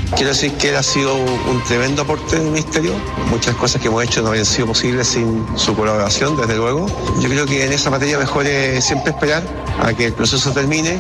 Quiero decir que él ha sido un tremendo aporte del Ministerio. Muchas cosas que hemos hecho no habrían sido posibles sin su colaboración, desde luego. Yo creo que en esa materia mejor es siempre esperar a que el proceso termine.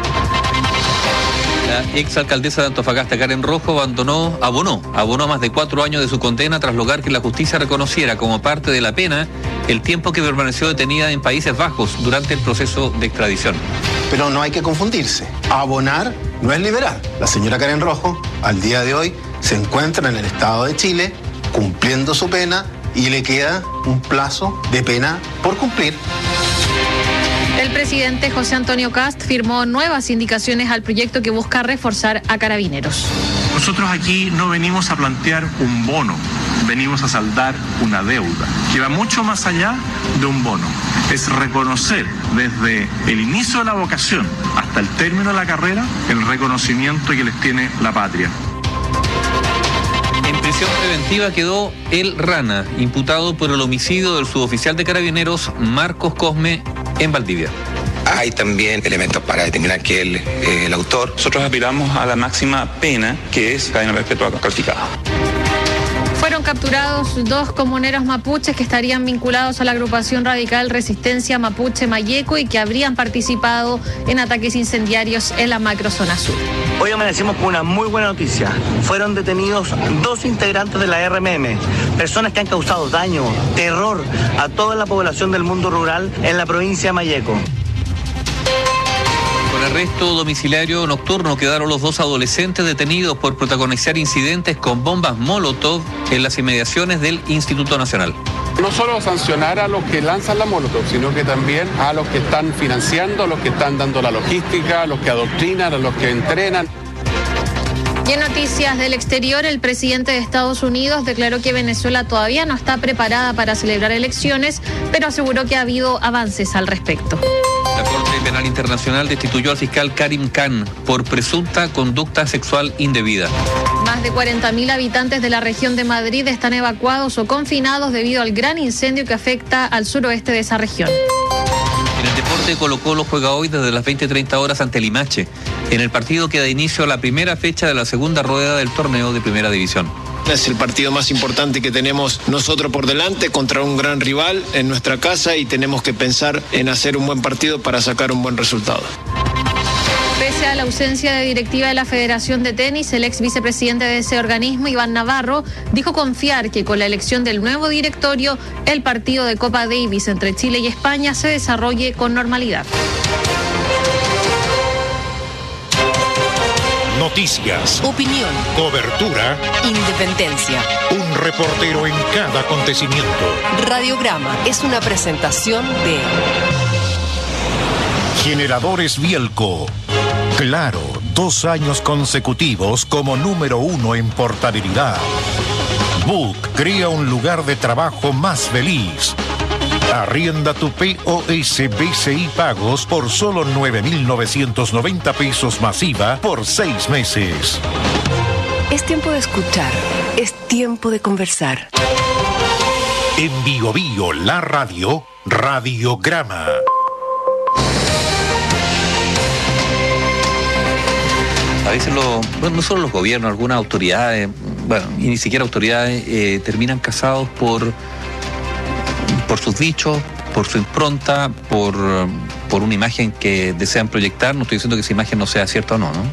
La exalcaldesa de Antofagasta, Karen Rojo, abonó más de 4 años de su condena tras lograr que la justicia reconociera como parte de la pena el tiempo que permaneció detenida en Países Bajos durante el proceso de extradición. Pero no hay que confundirse. Abonar no es liberar. La señora Karen Rojo, al día de hoy, se encuentra en el Estado de Chile cumpliendo su pena y le queda un plazo de pena por cumplir. El presidente José Antonio Kast firmó nuevas indicaciones al proyecto que busca reforzar a Carabineros. Nosotros aquí no venimos a plantear un bono, venimos a saldar una deuda que va mucho más allá de un bono. Es reconocer desde el inicio de la vocación hasta el término de la carrera el reconocimiento que les tiene la patria. En prisión preventiva quedó el Rana, imputado por el homicidio del suboficial de Carabineros Marcos Cosme en Valdivia. Hay también elementos para determinar que él es el autor. Nosotros aspiramos a la máxima pena, que es cadena perpetua calificada. Fueron capturados 2 comuneros mapuches que estarían vinculados a la agrupación radical Resistencia Mapuche Mayeco y que habrían participado en ataques incendiarios en la macrozona sur. Hoy amanecimos con una muy buena noticia. Fueron detenidos 2 integrantes de la RMM, personas que han causado daño, terror a toda la población del mundo rural en la provincia de Mayeco. Con arresto domiciliario nocturno quedaron los 2 adolescentes detenidos por protagonizar incidentes con bombas Molotov en las inmediaciones del Instituto Nacional. No solo sancionar a los que lanzan la Molotov, sino que también a los que están financiando, a los que están dando la logística, a los que adoctrinan, a los que entrenan. Y en noticias del exterior, el presidente de Estados Unidos declaró que Venezuela todavía no está preparada para celebrar elecciones, pero aseguró que ha habido avances al respecto. La Corte Penal Internacional destituyó al fiscal Karim Khan por presunta conducta sexual indebida. Más de 40.000 habitantes de la región de Madrid están evacuados o confinados debido al gran incendio que afecta al suroeste de esa región. En el deporte, Colo-Colo juega hoy desde las 20:30 horas ante Limache, en el partido que da inicio a la primera fecha de la segunda rueda del torneo de Primera División. Es el partido más importante que tenemos nosotros por delante contra un gran rival en nuestra casa y tenemos que pensar en hacer un buen partido para sacar un buen resultado. Pese a la ausencia de directiva de la Federación de Tenis, el ex vicepresidente de ese organismo, Iván Navarro, dijo confiar que con la elección del nuevo directorio, el partido de Copa Davis entre Chile y España se desarrolle con normalidad. Noticias, opinión, cobertura, independencia. Un reportero en cada acontecimiento. Radiograma es una presentación de Generadores Bielco. Claro, 2 años consecutivos como número 1 en portabilidad. Book crea un lugar de trabajo más feliz. Arrienda tu POS BCI Pagos por solo 9.990 pesos masiva por 6 meses. Es tiempo de escuchar, es tiempo de conversar. En Bio Bio, la radio, Radiograma. A veces no solo los gobiernos, algunas autoridades, y ni siquiera autoridades, terminan casados por sus dichos, por su impronta, por una imagen que desean proyectar. No estoy diciendo que esa imagen no sea cierta o no, ¿no?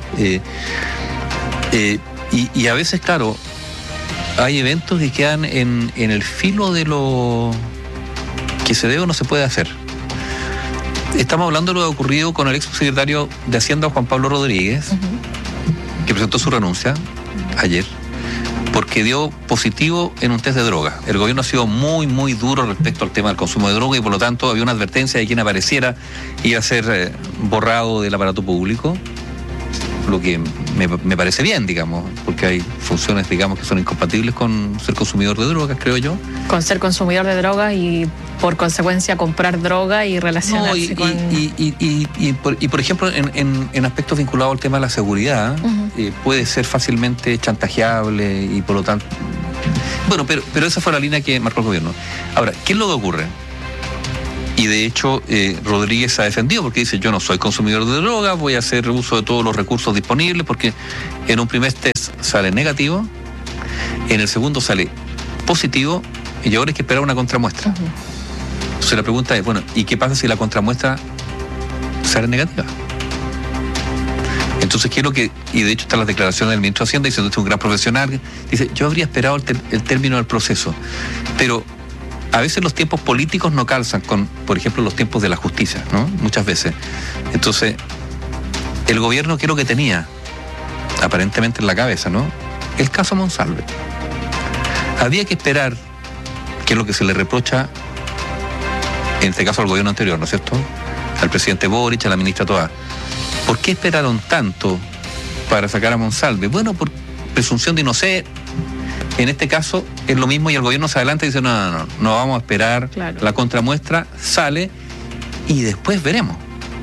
Y a veces, claro, hay eventos que quedan en el filo de lo que se debe o no se puede hacer. Estamos hablando de lo ocurrido con el ex secretario de Hacienda, Juan Pablo Rodríguez, que presentó su renuncia ayer, porque dio positivo en un test de droga. El gobierno ha sido muy, muy duro respecto al tema del consumo de droga y por lo tanto había una advertencia de quien apareciera iba a ser borrado del aparato público, lo que me parece bien, digamos, porque hay funciones, digamos, que son incompatibles con ser consumidor de drogas, creo yo. Con ser consumidor de droga y por consecuencia comprar droga y relacionarse con... Y por ejemplo, en aspectos vinculados al tema de la seguridad, puede ser fácilmente chantajeable y por lo tanto... Bueno, pero esa fue la línea que marcó el gobierno. Ahora, ¿qué es lo que ocurre? Y de hecho, Rodríguez se ha defendido porque dice, yo no soy consumidor de droga, voy a hacer uso de todos los recursos disponibles, porque en un primer test sale negativo, en el segundo sale positivo y ahora hay que esperar una contramuestra. Entonces la pregunta es, bueno, ¿y qué pasa si la contramuestra sale negativa? Entonces quiero que, y de hecho están las declaraciones del ministro de Hacienda diciendo que es un gran profesional, dice, yo habría esperado el término del proceso, pero a veces los tiempos políticos no calzan con, por ejemplo, los tiempos de la justicia, ¿no? Muchas veces. Entonces, el gobierno, ¿qué es lo que tenía? Aparentemente en la cabeza, ¿no? El caso Monsalve. Había que esperar, que es lo que se le reprocha, en este caso al gobierno anterior, ¿no es cierto? Al presidente Boric, a la ministra Toá. ¿Por qué esperaron tanto para sacar a Monsalve? Bueno, por presunción de inocencia. En este caso es lo mismo y el gobierno se adelanta y dice, no vamos a esperar, claro. La contramuestra sale y después veremos.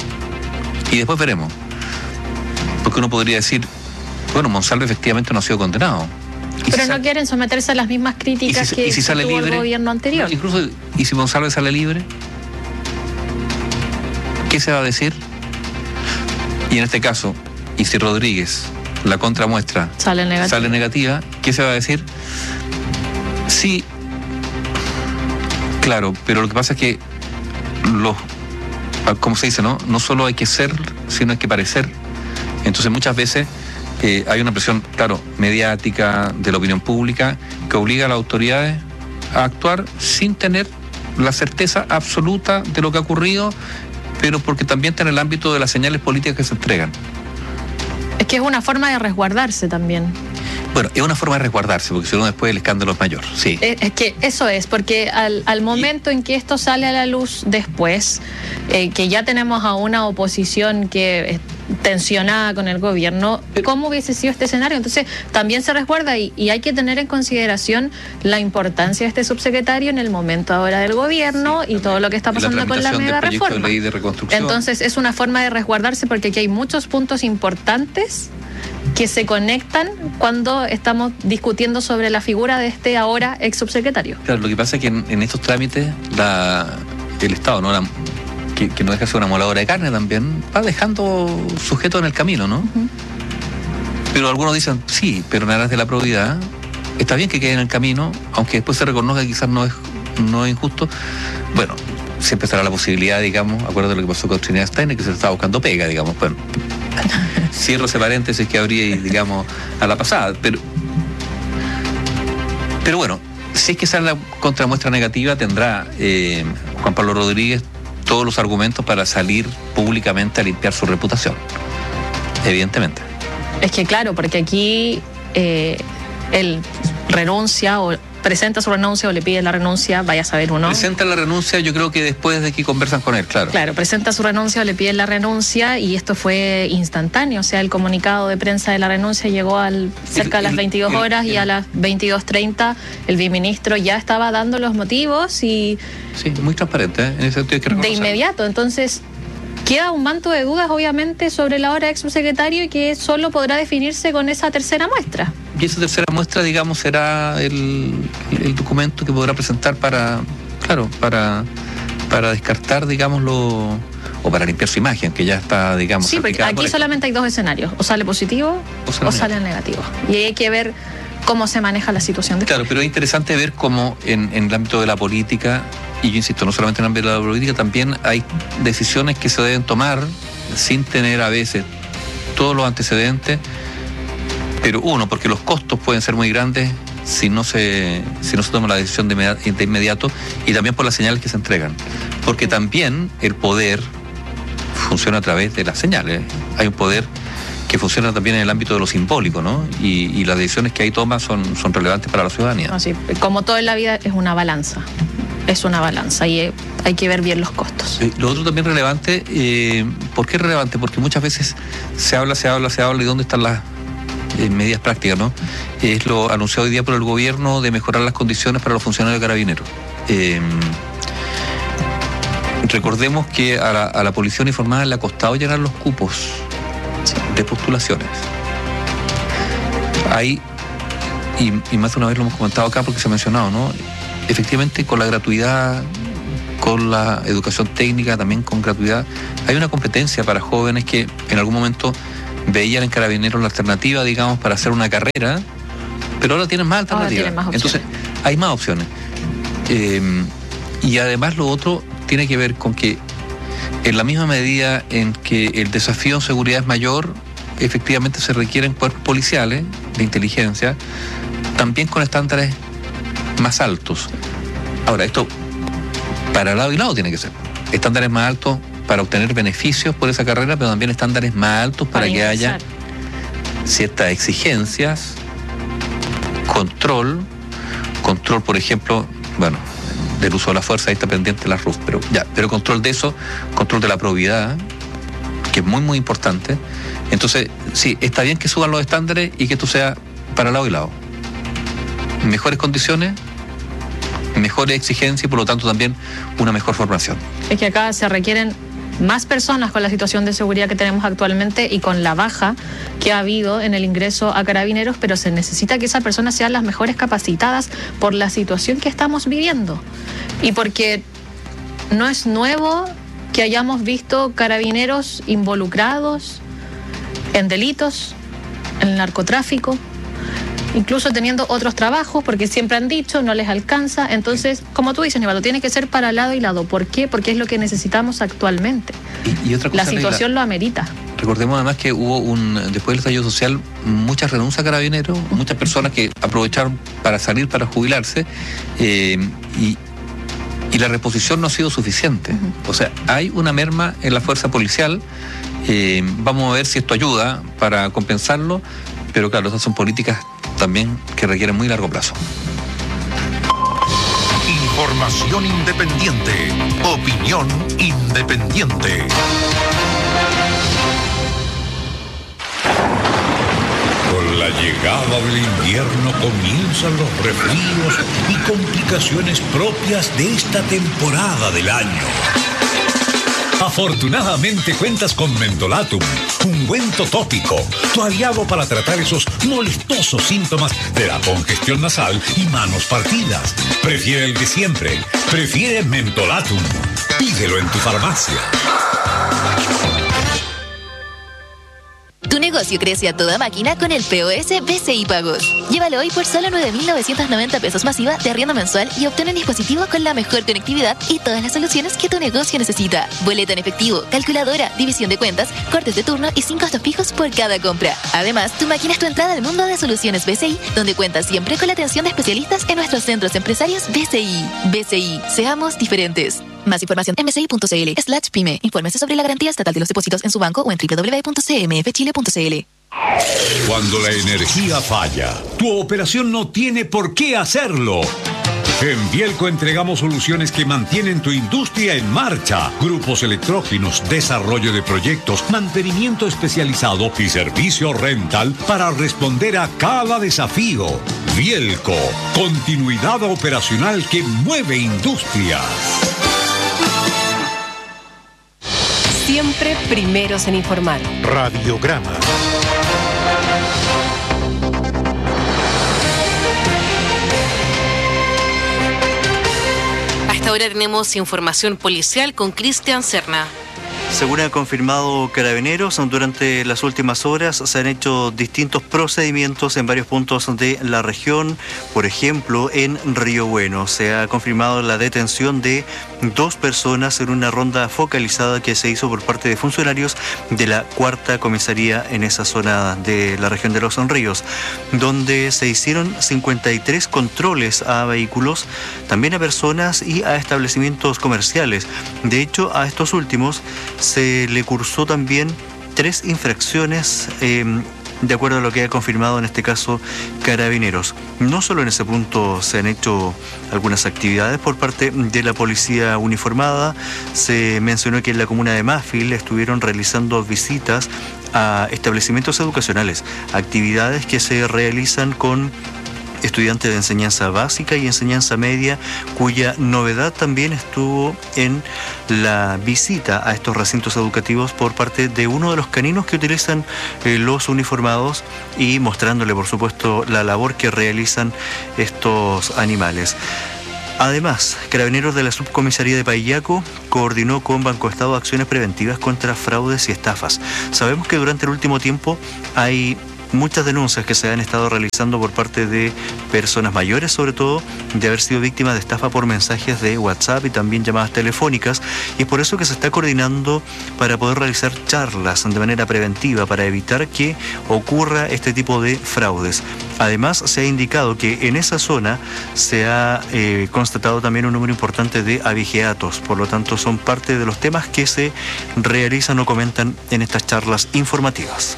Porque uno podría decir, bueno, Monsalve efectivamente no ha sido condenado. Pero no quieren someterse a las mismas críticas que sale tuvo libre, el gobierno anterior. No, incluso, ¿y si Monsalve sale libre? ¿Qué se va a decir? Y en este caso, y si Rodríguez, la contramuestra sale negativa, ¿qué se va a decir? Sí, claro, pero lo que pasa es que como se dice, no solo hay que ser, sino hay que parecer. Entonces muchas veces hay una presión, claro, mediática, de la opinión pública, que obliga a las autoridades a actuar sin tener la certeza absoluta de lo que ha ocurrido, pero porque también está en el ámbito de las señales políticas que se entregan. Es que es una forma de resguardarse también. Bueno, es una forma de resguardarse, porque si no después el escándalo es mayor, sí. Es que eso es, porque al momento en que esto sale a la luz después, que ya tenemos a una oposición que tensionada con el gobierno, ¿cómo hubiese sido este escenario? Entonces también se resguarda y hay que tener en consideración la importancia de este subsecretario en el momento ahora del gobierno y todo lo que está pasando con la mega reforma. De ley de reconstrucción. Entonces es una forma de resguardarse porque aquí hay muchos puntos importantes que se conectan cuando estamos discutiendo sobre la figura de este ahora ex subsecretario. Claro, lo que pasa es que en estos trámites el Estado, ¿no? Que no deja de ser una moladora de carne también, va dejando sujetos en el camino, ¿no? Pero algunos dicen, sí, pero en aras de la probidad, está bien que quede en el camino, aunque después se reconozca que quizás no es injusto. Bueno, siempre estará la posibilidad, digamos, acuerdo de lo que pasó con Trinidad Steiner, que se estaba buscando pega, digamos, bueno. Cierro ese paréntesis que habría, digamos, a la pasada, pero bueno, si es que sale la contramuestra negativa, tendrá Juan Pablo Rodríguez todos los argumentos para salir públicamente a limpiar su reputación, evidentemente. Es que claro, porque aquí él renuncia o presenta su renuncia o le pide la renuncia, vaya a saber uno. Presenta la renuncia, yo creo que después de que conversan con él, claro. Claro, presenta su renuncia o le pide la renuncia y esto fue instantáneo, o sea, el comunicado de prensa de la renuncia llegó cerca de las 22 horas y a las 22:30 el viceministro ya estaba dando los motivos y... Sí, muy transparente, en ese sentido hay que reconocerlo. De inmediato, entonces... Queda un manto de dudas, obviamente, sobre la ahora ex subsecretario y que solo podrá definirse con esa tercera muestra. Y esa tercera muestra, digamos, será el documento que podrá presentar para descartar, digámoslo, o para limpiar su imagen, que ya está, digamos... Sí, porque aquí solamente hay dos escenarios, o sale positivo o sale negativo. Y hay que ver cómo se maneja la situación después. Claro, pero es interesante ver cómo en el ámbito de la política... Y yo insisto, no solamente en el ámbito de la política, también hay decisiones que se deben tomar sin tener a veces todos los antecedentes, pero porque los costos pueden ser muy grandes si no se toma la decisión de inmediato, y también por las señales que se entregan, porque también el poder funciona a través de las señales. Hay un poder que funciona también en el ámbito de lo simbólico, ¿no? Y las decisiones que ahí toma son relevantes para la ciudadanía. Así, como todo en la vida es una balanza. Es una balanza y hay que ver bien los costos. Lo otro también relevante, ¿por qué es relevante? Porque muchas veces se habla y ¿dónde están las medidas prácticas, no? Es lo anunciado hoy día por el gobierno de mejorar las condiciones para los funcionarios carabineros. Recordemos que a la policía uniformada le ha costado llenar los cupos de postulaciones. Hay, y más de una vez lo hemos comentado acá porque se ha mencionado, ¿no? Efectivamente, con la gratuidad, con la educación técnica, también con gratuidad, hay una competencia para jóvenes que en algún momento veían en Carabineros la alternativa, digamos, para hacer una carrera, pero ahora tienen más alternativas. Entonces, hay más opciones. Y además lo otro tiene que ver con que en la misma medida en que el desafío en seguridad es mayor, efectivamente se requieren cuerpos policiales de inteligencia, también con estándares más altos. Ahora, esto para lado y lado tiene que ser. Estándares más altos para obtener beneficios por esa carrera, pero también estándares más altos para que haya ciertas exigencias, control, por ejemplo, bueno, del uso de la fuerza, ahí está pendiente la RUF, pero control de eso, control de la probidad, que es muy, muy importante. Entonces, sí, está bien que suban los estándares y que esto sea para lado y lado. Mejores condiciones, mejores exigencias y por lo tanto también una mejor formación. Es que acá se requieren más personas con la situación de seguridad que tenemos actualmente y con la baja que ha habido en el ingreso a Carabineros, pero se necesita que esas personas sean las mejores capacitadas por la situación que estamos viviendo. Y porque no es nuevo que hayamos visto Carabineros involucrados en delitos, en el narcotráfico, incluso teniendo otros trabajos, porque siempre han dicho, no les alcanza. Entonces, como tú dices, Nivaldo, tiene que ser para lado y lado. ¿Por qué? Porque es lo que necesitamos actualmente. Y otra cosa, la situación lo amerita. Recordemos además que hubo después del estallido social, muchas renuncias a Carabineros, muchas personas que aprovecharon para salir, para jubilarse, y la reposición no ha sido suficiente. O sea, hay una merma en la fuerza policial. Vamos a ver si esto ayuda para compensarlo, pero claro, estas son políticas también que requieren muy largo plazo. Información independiente, opinión independiente. Con la llegada del invierno comienzan los resfríos y complicaciones propias de esta temporada del año. Afortunadamente cuentas con Mentolatum, ungüento tópico, tu aliado para tratar esos molestosos síntomas de la congestión nasal y manos partidas. Prefiere el de siempre, prefiere Mentolatum. Pídelo en tu farmacia. Tu negocio crece a toda máquina con el POS BCI Pagos. Llévalo hoy por solo 9.990 pesos masiva de arriendo mensual y obtén un dispositivo con la mejor conectividad y todas las soluciones que tu negocio necesita. Boleta en efectivo, calculadora, división de cuentas, cortes de turno y sin costos fijos por cada compra. Además, tu máquina es tu entrada al mundo de soluciones BCI, donde cuentas siempre con la atención de especialistas en nuestros centros empresarios BCI. BCI, seamos diferentes. Más información en bci.cl/pyme. Infórmese sobre la garantía estatal de los depósitos en su banco o en www.cmfchile.cl. Cuando la energía falla, tu operación no tiene por qué hacerlo. En Vielco entregamos soluciones que mantienen tu industria en marcha. Grupos electrógenos, desarrollo de proyectos, mantenimiento especializado y servicio rental para responder a cada desafío. Vielco, continuidad operacional que mueve industrias. Siempre primeros en informar. Radiograma. A esta hora tenemos información policial con Cristian Serna. Según ha confirmado Carabineros, durante las últimas horas se han hecho distintos procedimientos en varios puntos de la región. Por ejemplo, en Río Bueno se ha confirmado la detención de 2 personas en una ronda focalizada que se hizo por parte de funcionarios de la 4ª comisaría en esa zona de la región de Los Ríos, donde se hicieron 53 controles a vehículos, también a personas y a establecimientos comerciales. De hecho, a estos últimos se le cursó también 3 infracciones, de acuerdo a lo que ha confirmado en este caso Carabineros. No solo en ese punto se han hecho algunas actividades por parte de la policía uniformada, se mencionó que en la comuna de Mafil estuvieron realizando visitas a establecimientos educacionales, actividades que se realizan con estudiantes de enseñanza básica y enseñanza media, cuya novedad también estuvo en la visita a estos recintos educativos por parte de uno de los caninos que utilizan los uniformados y mostrándole, por supuesto, la labor que realizan estos animales. Además, Carabineros de la Subcomisaría de Payaco coordinó con Banco Estado acciones preventivas contra fraudes y estafas. Sabemos que durante el último tiempo hay muchas denuncias que se han estado realizando por parte de personas mayores, sobre todo de haber sido víctimas de estafa por mensajes de WhatsApp y también llamadas telefónicas, y es por eso que se está coordinando para poder realizar charlas de manera preventiva para evitar que ocurra este tipo de fraudes. Además, se ha indicado que en esa zona se ha constatado también un número importante de abigeatos, por lo tanto son parte de los temas que se realizan o comentan en estas charlas informativas.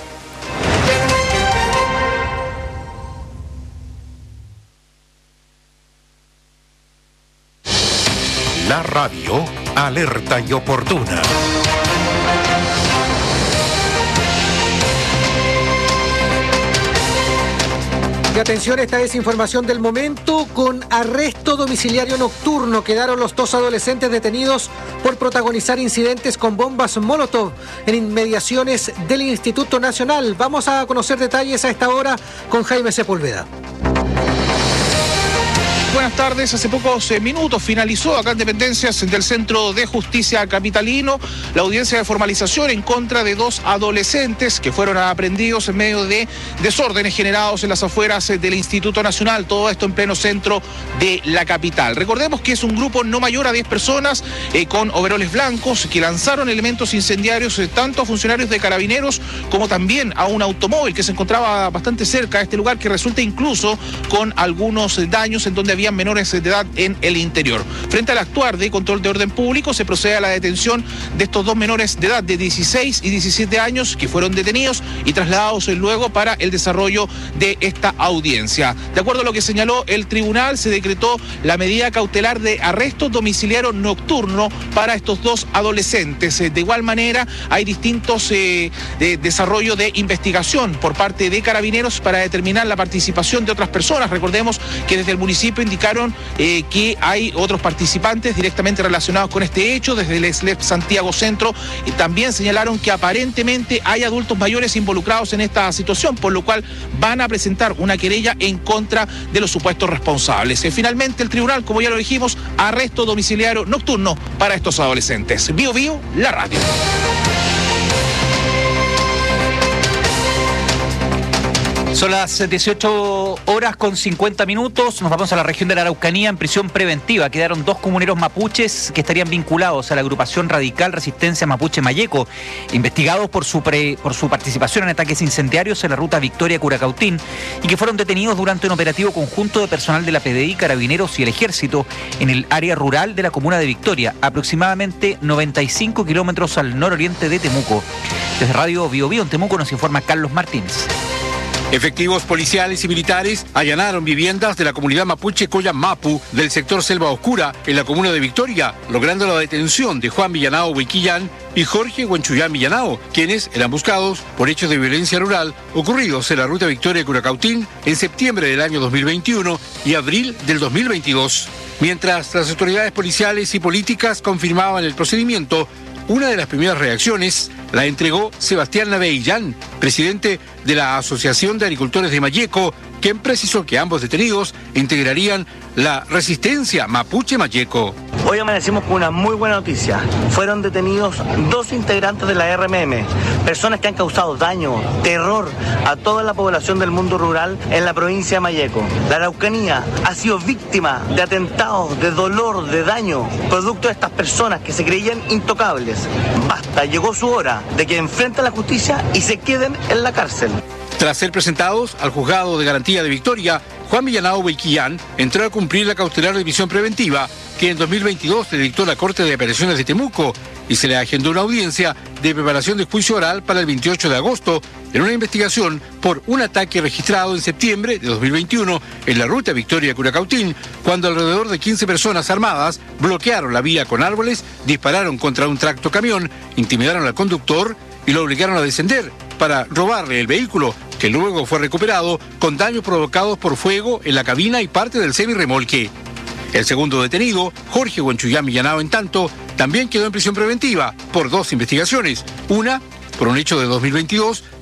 La radio, alerta y oportuna. Y atención, esta es información del momento. Con arresto domiciliario nocturno quedaron los 2 adolescentes detenidos por protagonizar incidentes con bombas Molotov en inmediaciones del Instituto Nacional. Vamos a conocer detalles a esta hora con Jaime Sepúlveda. Buenas tardes. Hace pocos minutos finalizó acá en Dependencias del Centro de Justicia Capitalino la audiencia de formalización en contra de 2 adolescentes que fueron aprehendidos en medio de desórdenes generados en las afueras del Instituto Nacional, todo esto en pleno centro de la capital. Recordemos que es un grupo no mayor a 10 personas con overoles blancos que lanzaron elementos incendiarios tanto a funcionarios de Carabineros como también a un automóvil que se encontraba bastante cerca de este lugar, que resulta incluso con algunos daños en donde había menores de edad en el interior. Frente al actuar de control de orden público, se procede a la detención de estos 2 menores de edad de 16 y 17 años que fueron detenidos y trasladados luego para el desarrollo de esta audiencia. De acuerdo a lo que señaló el tribunal, se decretó la medida cautelar de arresto domiciliario nocturno para estos 2 adolescentes. De igual manera, hay distintos desarrollo de investigación por parte de Carabineros para determinar la participación de otras personas. Recordemos que desde el municipio indicaron que hay otros participantes directamente relacionados con este hecho, desde el SLEP Santiago Centro, y también señalaron que aparentemente hay adultos mayores involucrados en esta situación, por lo cual van a presentar una querella en contra de los supuestos responsables. Finalmente, el tribunal, como ya lo dijimos, arresto domiciliario nocturno para estos adolescentes. Bio Bio, la radio. Son las 18 horas con 50 minutos. Nos vamos a la región de la Araucanía. En prisión preventiva quedaron 2 comuneros mapuches que estarían vinculados a la agrupación radical Resistencia Mapuche Mayeco, investigados por su participación en ataques incendiarios en la ruta Victoria-Curacautín, y que fueron detenidos durante un operativo conjunto de personal de la PDI, Carabineros y el Ejército en el área rural de la comuna de Victoria, aproximadamente 95 kilómetros al nororiente de Temuco. Desde Radio Bio Bio en Temuco nos informa Carlos Martínez. Efectivos policiales y militares allanaron viviendas de la comunidad mapuche Coyamapu del sector Selva Oscura en la comuna de Victoria, logrando la detención de Juan Villanao Huiquillán y Jorge Huanchuyán Villanao, quienes eran buscados por hechos de violencia rural ocurridos en la ruta Victoria-Curacautín en septiembre del año 2021 y abril del 2022. Mientras las autoridades policiales y políticas confirmaban el procedimiento, una de las primeras reacciones la entregó Sebastián Naveillán, presidente de la Asociación de Agricultores de Mayeco, quien precisó que ambos detenidos integrarían la Resistencia Mapuche Mayeco. Hoy amanecimos con una muy buena noticia. Fueron detenidos 2 integrantes de la RMM, personas que han causado daño, terror a toda la población del mundo rural en la provincia de Mayeco. La Araucanía ha sido víctima de atentados, de dolor, de daño, producto de estas personas que se creían intocables. Basta, llegó su hora de que enfrenten la justicia y se queden en la cárcel. Tras ser presentados al juzgado de garantía de Victoria, Juan Villanao Huiquillán entró a cumplir la cautelar de prisión preventiva que en 2022 le dictó la Corte de Apelaciones de Temuco y se le agendó una audiencia de preparación de juicio oral para el 28 de agosto en una investigación por un ataque registrado en septiembre de 2021 en la ruta Victoria-Curacautín, cuando alrededor de 15 personas armadas bloquearon la vía con árboles, dispararon contra un tractocamión, intimidaron al conductor y lo obligaron a descender para robarle el vehículo, que luego fue recuperado con daños provocados por fuego en la cabina y parte del semirremolque. El segundo detenido, Jorge Huanchuyán Villanao, en tanto, también quedó en prisión preventiva por 2 investigaciones. Una, por un hecho de 2022,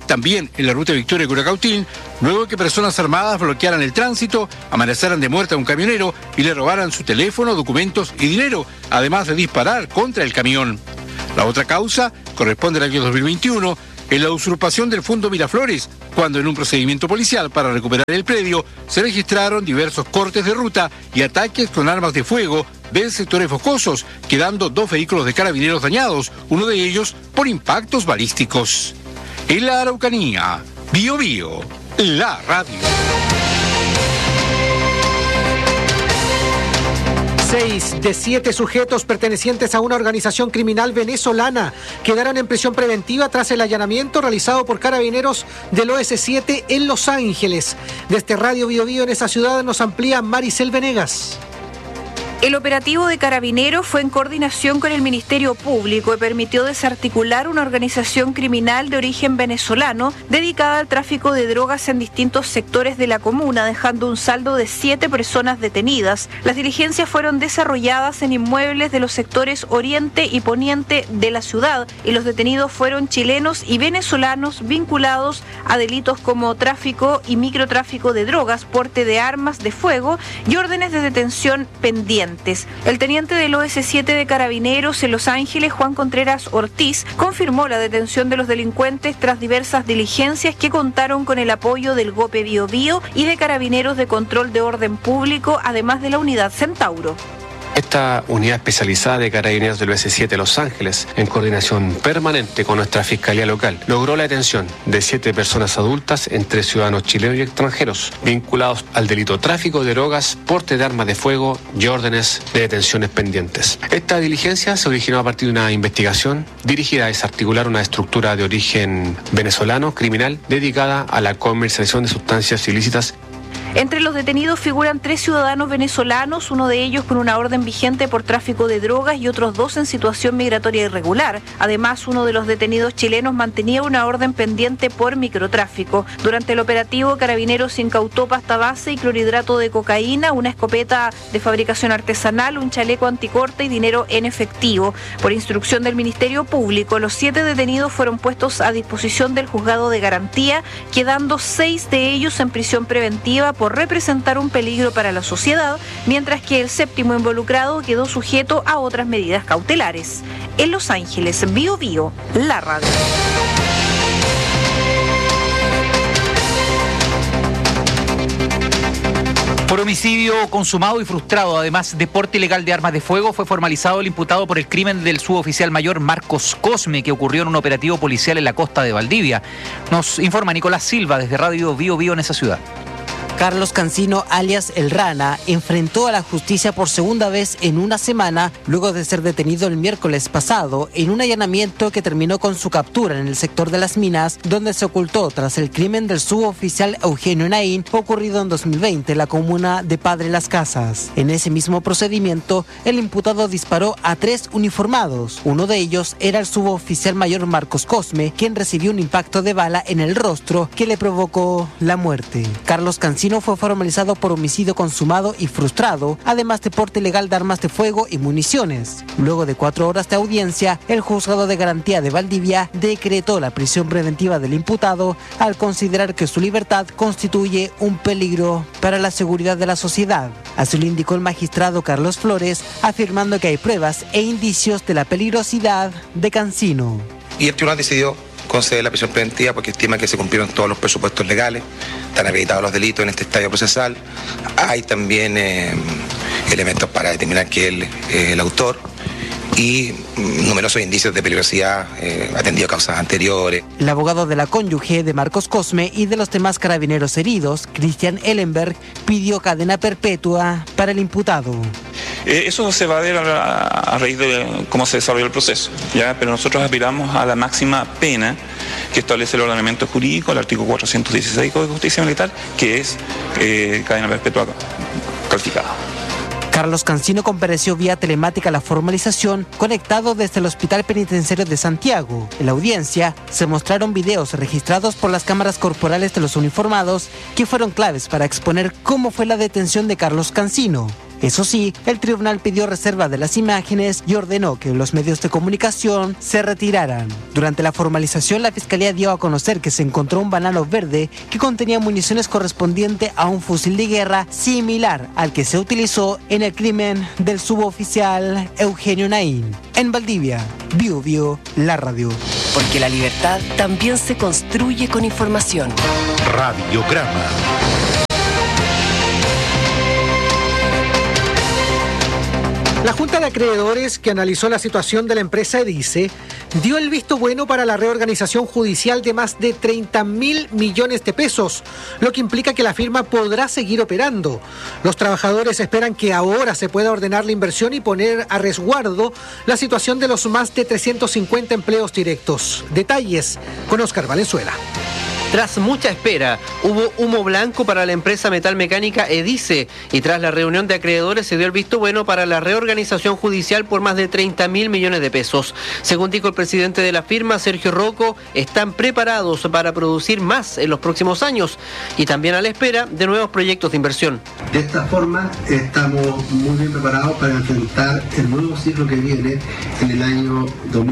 también en la ruta Victoria-Curacautín, luego de que personas armadas bloquearan el tránsito, amenazaran de muerte a un camionero y le robaran su teléfono, documentos y dinero, además de disparar contra el camión. La otra causa corresponde al año 2021, en la usurpación del Fondo Miraflores, cuando en un procedimiento policial para recuperar el predio se registraron diversos cortes de ruta y ataques con armas de fuego de sectores boscosos, quedando 2 vehículos de carabineros dañados, uno de ellos por impactos balísticos. En la Araucanía, Bío Bío, la radio. 6 de 7 sujetos pertenecientes a una organización criminal venezolana quedaron en prisión preventiva tras el allanamiento realizado por carabineros del OS7 en Los Ángeles. Desde Radio Bío Bío en esa ciudad nos amplía Maricel Venegas. El operativo de Carabineros fue en coordinación con el Ministerio Público y permitió desarticular una organización criminal de origen venezolano dedicada al tráfico de drogas en distintos sectores de la comuna, dejando un saldo de 7 personas detenidas. Las diligencias fueron desarrolladas en inmuebles de los sectores oriente y poniente de la ciudad y los detenidos fueron chilenos y venezolanos vinculados a delitos como tráfico y microtráfico de drogas, porte de armas de fuego y órdenes de detención pendientes. El teniente del OS7 de Carabineros en Los Ángeles, Juan Contreras Ortiz, confirmó la detención de los delincuentes tras diversas diligencias que contaron con el apoyo del GOPE Bío Bío y de Carabineros de Control de Orden Público, además de la Unidad Centauro. Esta unidad especializada de Carabineros del OS7 Los Ángeles, en coordinación permanente con nuestra Fiscalía Local, logró la detención de 7 personas adultas, entre ciudadanos chilenos y extranjeros, vinculados al delito tráfico de drogas, porte de armas de fuego y órdenes de detenciones pendientes. Esta diligencia se originó a partir de una investigación dirigida a desarticular una estructura de origen venezolano criminal dedicada a la comercialización de sustancias ilícitas. Entre los detenidos figuran 3 ciudadanos venezolanos, uno de ellos con una orden vigente por tráfico de drogas y otros 2 en situación migratoria irregular. Además, uno de los detenidos chilenos mantenía una orden pendiente por microtráfico. Durante el operativo, Carabineros incautó pasta base y clorhidrato de cocaína, una escopeta de fabricación artesanal, un chaleco anticorte y dinero en efectivo. Por instrucción del Ministerio Público, los 7 detenidos fueron puestos a disposición del juzgado de garantía, quedando 6 de ellos en prisión preventiva por representar un peligro para la sociedad, mientras que el 7º involucrado quedó sujeto a otras medidas cautelares. En Los Ángeles, Bío Bío, la radio. Por homicidio consumado y frustrado, además de porte ilegal de armas de fuego, fue formalizado el imputado por el crimen del suboficial mayor Marcos Cosme, que ocurrió en un operativo policial en la costa de Valdivia. Nos informa Nicolás Silva desde Radio Bío Bío en esa ciudad. Carlos Cancino, alias El Rana, enfrentó a la justicia por segunda vez en una semana, luego de ser detenido el miércoles pasado en un allanamiento que terminó con su captura en el sector de Las Minas, donde se ocultó tras el crimen del suboficial Eugenio Naín, ocurrido en 2020 en la comuna de Padre Las Casas. En ese mismo procedimiento, el imputado disparó a 3 uniformados. Uno de ellos era el suboficial mayor Marcos Cosme, quien recibió un impacto de bala en el rostro que le provocó la muerte. Carlos Cancino fue formalizado por homicidio consumado y frustrado, además de porte ilegal de armas de fuego y municiones. Luego de 4 horas de audiencia, el juzgado de garantía de Valdivia decretó la prisión preventiva del imputado al considerar que su libertad constituye un peligro para la seguridad de la sociedad. Así lo indicó el magistrado Carlos Flores, afirmando que hay pruebas e indicios de la peligrosidad de Cancino. Y el tribunal decidió conceder la prisión preventiva porque estima que se cumplieron todos los presupuestos legales, están acreditados los delitos en este estadio procesal, hay también elementos para determinar que él es el autor y numerosos indicios de peligrosidad, atendido a causas anteriores. El abogado de la cónyuge de Marcos Cosme y de los demás carabineros heridos, Cristian Ellenberg, pidió cadena perpetua para el imputado. Eso se va a ver a raíz de cómo se desarrolló el proceso, ¿ya? Pero nosotros aspiramos a la máxima pena que establece el ordenamiento jurídico, el artículo 416 del Código de Justicia Militar, que es cadena perpetua calificada. Carlos Cancino compareció vía telemática a la formalización, conectado desde el Hospital Penitenciario de Santiago. En la audiencia se mostraron videos registrados por las cámaras corporales de los uniformados que fueron claves para exponer cómo fue la detención de Carlos Cancino. Eso sí, el tribunal pidió reserva de las imágenes y ordenó que los medios de comunicación se retiraran. Durante la formalización, la Fiscalía dio a conocer que se encontró un banano verde que contenía municiones correspondiente a un fusil de guerra similar al que se utilizó en el crimen del suboficial Eugenio Naín. En Valdivia, Biu Biu, la radio. Porque la libertad también se construye con información. Radiograma. La Junta de Acreedores, que analizó la situación de la empresa Edice, dio el visto bueno para la reorganización judicial de más de 30.000 millones de pesos, lo que implica que la firma podrá seguir operando. Los trabajadores esperan que ahora se pueda ordenar la inversión y poner a resguardo la situación de los más de 350 empleos directos. Detalles con Óscar Valenzuela. Tras mucha espera, hubo humo blanco para la empresa metalmecánica Edice y tras la reunión de acreedores se dio el visto bueno para la reorganización judicial por más de 30.000 millones de pesos. Según dijo el presidente de la firma, Sergio Rocco, están preparados para producir más en los próximos años y también a la espera de nuevos proyectos de inversión. De esta forma, estamos muy bien preparados para enfrentar el nuevo ciclo que viene en el año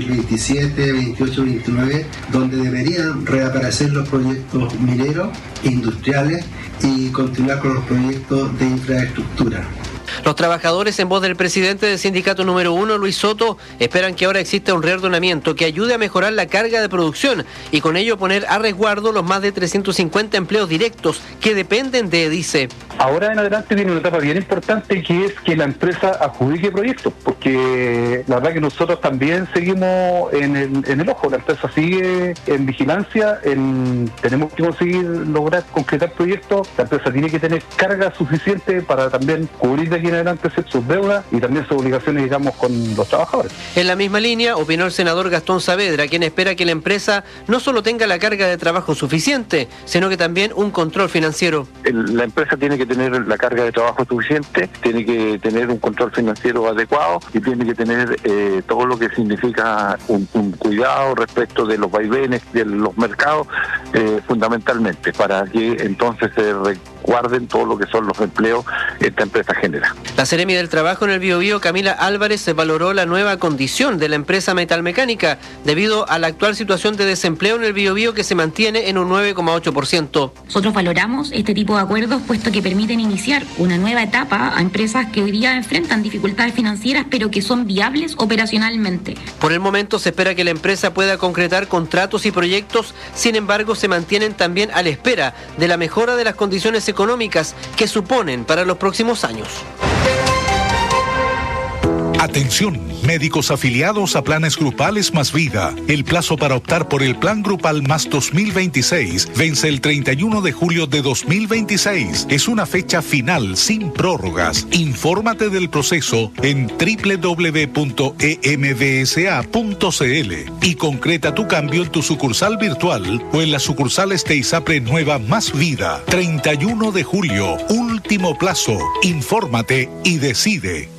2027, 28, 29, donde deberían reaparecer los proyectos mineros, industriales y continuar con los proyectos de infraestructura. Los trabajadores, en voz del presidente del sindicato número 1, Luis Soto, esperan que ahora exista un reordenamiento que ayude a mejorar la carga de producción y con ello poner a resguardo los más de 350 empleos directos que dependen de Edice. Ahora en adelante viene una etapa bien importante que es que la empresa adjudique proyectos, porque la verdad que nosotros también seguimos en el ojo, la empresa sigue en vigilancia, tenemos que conseguir lograr concretar proyectos, la empresa tiene que tener carga suficiente para también cubrir de aquí en adelante sus deudas y también sus obligaciones, digamos, con los trabajadores. En la misma línea opinó el senador Gastón Saavedra, quien espera que la empresa no solo tenga la carga de trabajo suficiente, sino que también un control financiero. La empresa tiene que tener la carga de trabajo suficiente, tiene que tener un control financiero adecuado y tiene que tener todo lo que significa un cuidado respecto de los vaivenes de los mercados, fundamentalmente, para que entonces se guarden todo lo que son los empleos que esta empresa genera. La Seremi del Trabajo en el Biobío, Camila Álvarez, se valoró la nueva condición de la empresa metalmecánica debido a la actual situación de desempleo en el Biobío que se mantiene en un 9,8%. Nosotros valoramos este tipo de acuerdos puesto que permiten iniciar una nueva etapa a empresas que hoy día enfrentan dificultades financieras pero que son viables operacionalmente. Por el momento se espera que la empresa pueda concretar contratos y proyectos, sin embargo se mantienen también a la espera de la mejora de las condiciones económicas que suponen para los próximos años. Atención, médicos afiliados a planes grupales Más Vida. El plazo para optar por el Plan Grupal Más 2026 vence el 31 de julio de 2026. Es una fecha final sin prórrogas. Infórmate del proceso en www.emdsa.cl y concreta tu cambio en tu sucursal virtual o en las sucursales de ISAPRE Nueva Más Vida. 31 de julio, último plazo. Infórmate y decide.